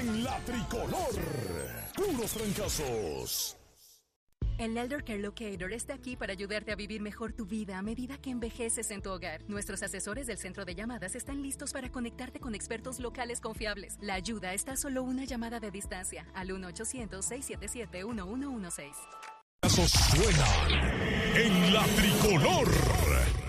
en la tricolor. Puros trancazos. El Elder Care Locator está aquí para ayudarte a vivir mejor tu vida a medida que envejeces en tu hogar. Nuestros asesores del centro de llamadas están listos para conectarte con expertos locales confiables. La ayuda está a solo una llamada de distancia al 1-800-677-1116. Suenan en la tricolor.